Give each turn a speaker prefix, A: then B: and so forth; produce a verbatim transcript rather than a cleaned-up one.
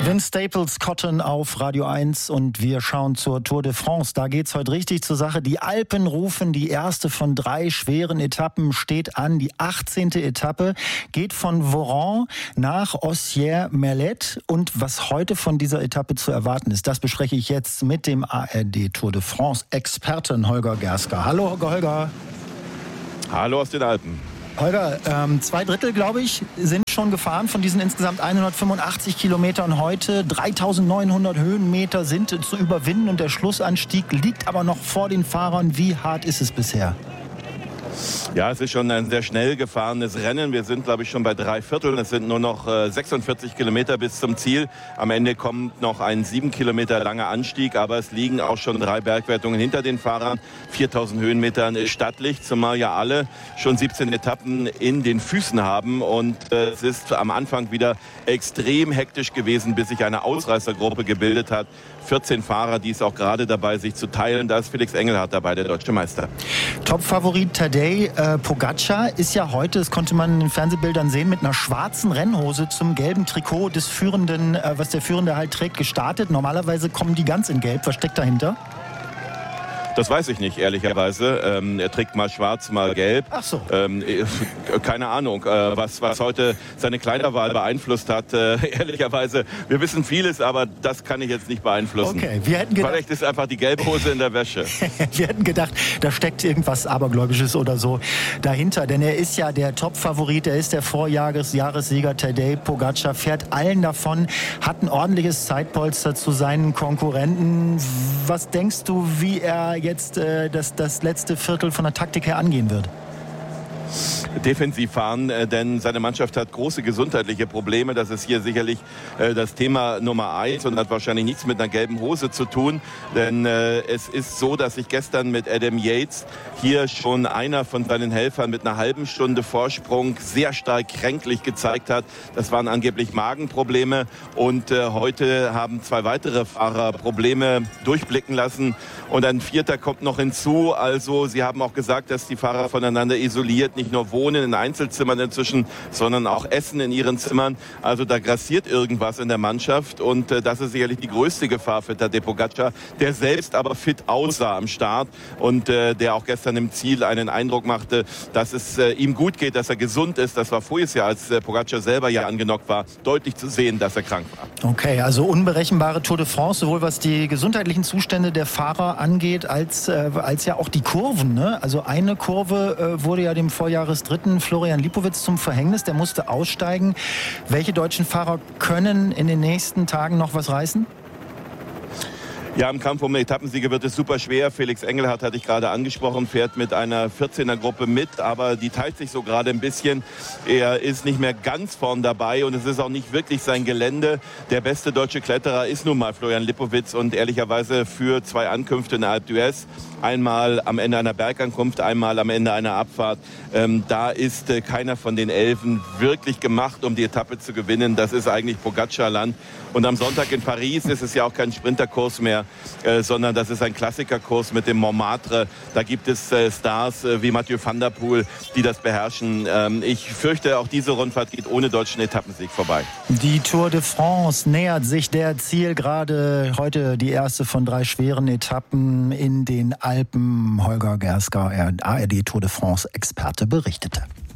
A: Vince Staples, Cotton auf Radio eins und wir schauen zur Tour de France. Da geht's heute richtig zur Sache. Die Alpen rufen, die erste von drei schweren Etappen steht an. Die achtzehnte Etappe geht von Voran nach Ossières-Merlet. Und was heute von dieser Etappe zu erwarten ist, das bespreche ich jetzt mit dem A R D Tour de France Experten Holger Gersker. Hallo Holger.
B: Hallo aus den Alpen.
A: Holger, ähm, zwei Drittel, glaube ich, sind schon gefahren von diesen insgesamt hundertfünfundachtzig Kilometern heute. dreitausendneunhundert Höhenmeter sind zu überwinden und der Schlussanstieg liegt aber noch vor den Fahrern. Wie hart ist es bisher?
B: Ja, es ist schon ein sehr schnell gefahrenes Rennen. Wir sind, glaube ich, schon bei drei Vierteln. Es sind nur noch äh, sechsundvierzig Kilometer bis zum Ziel. Am Ende kommt noch ein sieben Kilometer langer Anstieg, aber es liegen auch schon drei Bergwertungen hinter den Fahrern. viertausend Höhenmetern ist stattlich, zumal ja alle schon siebzehn Etappen in den Füßen haben. Und äh, es ist am Anfang wieder extrem hektisch gewesen, bis sich eine Ausreißergruppe gebildet hat. vierzehn Fahrer, die ist auch gerade dabei, sich zu teilen. Da ist Felix Engelhardt dabei, der deutsche Meister.
A: Topfavorit Tadej äh, Pogacar ist ja heute, das konnte man in den Fernsehbildern sehen, mit einer schwarzen Rennhose zum gelben Trikot des Führenden, äh, was der Führende halt trägt, gestartet. Normalerweise kommen die ganz in Gelb. Was steckt dahinter?
B: Das weiß ich nicht, ehrlicherweise. Ähm, er trägt mal schwarz, mal gelb.
A: Ach so.
B: Ähm, keine Ahnung, äh, was, was heute seine Kleiderwahl beeinflusst hat. Äh, ehrlicherweise, wir wissen vieles, aber das kann ich jetzt nicht beeinflussen.
A: Okay, wir hätten gedacht,
B: vielleicht ist einfach die Gelbhose in der Wäsche.
A: Wir hätten gedacht, da steckt irgendwas Abergläubisches oder so dahinter. Denn er ist ja der Top-Favorit, er ist der Vorjahressieger Tadej Pogacar, fährt allen davon, hat ein ordentliches Zeitpolster zu seinen Konkurrenten. Was denkst du, wie er jetzt äh, das, das letzte Viertel von der Taktik her angehen wird?
B: Defensiv fahren, äh, denn seine Mannschaft hat große gesundheitliche Probleme. Das ist hier sicherlich äh, das Thema Nummer eins und hat wahrscheinlich nichts mit einer gelben Hose zu tun. Denn äh, es ist so, dass sich gestern mit Adam Yates hier schon einer von seinen Helfern mit einer halben Stunde Vorsprung sehr stark kränklich gezeigt hat. Das waren angeblich Magenprobleme und äh, heute haben zwei weitere Fahrer Probleme durchblicken lassen und ein vierter kommt noch hinzu. Also sie haben auch gesagt, dass die Fahrer voneinander isoliert nicht nur wohnen in Einzelzimmern inzwischen, sondern auch essen in ihren Zimmern. Also da grassiert irgendwas in der Mannschaft und äh, das ist sicherlich die größte Gefahr für Tadej Pogacar, der selbst aber fit aussah am Start und äh, der auch gestern im Ziel einen Eindruck machte, dass es äh, ihm gut geht, dass er gesund ist. Das war voriges Jahr, als äh, Pogacar selber ja angenockt war, deutlich zu sehen, dass er krank war.
A: Okay, also unberechenbare Tour de France, sowohl was die gesundheitlichen Zustände der Fahrer angeht, als, äh, als ja auch die Kurven. Ne? Also eine Kurve äh, wurde ja dem Vorjahresdritten Florian Lipowitz zum Verhängnis, der musste aussteigen. Welche deutschen Fahrer können in den nächsten Tagen noch was reißen?
B: Ja, im Kampf um den Etappensieger wird es super schwer. Felix Engelhardt hatte ich gerade angesprochen, fährt mit einer vierzehner-Gruppe mit, aber die teilt sich so gerade ein bisschen. Er ist nicht mehr ganz vorn dabei und es ist auch nicht wirklich sein Gelände. Der beste deutsche Kletterer ist nun mal Florian Lipowitz und ehrlicherweise für zwei Ankünfte in der Alpe d'Huez, einmal am Ende einer Bergankunft, einmal am Ende einer Abfahrt, ähm, da ist äh, keiner von den Elfen wirklich gemacht, um die Etappe zu gewinnen. Das ist eigentlich Pogacar-Land. Und am Sonntag in Paris ist es ja auch kein Sprinterkurs mehr, äh, sondern das ist ein Klassikerkurs mit dem Montmartre. Da gibt es äh, Stars äh, wie Mathieu van der Poel, die das beherrschen. Ähm, ich fürchte, auch diese Rundfahrt geht ohne deutschen Etappensieg vorbei. Die
A: Tour de France nähert sich der Zielgerade. Heute die erste von drei schweren Etappen in den Alpen. Holger Gersker, A R D Tour de France Experte, berichtete.